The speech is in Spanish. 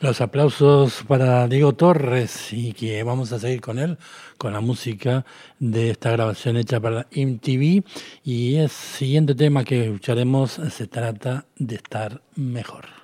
Los aplausos para Diego Torres y que vamos a seguir con él, con la música de esta grabación hecha para MTV. Y el siguiente tema que escucharemos se trata de estar mejor.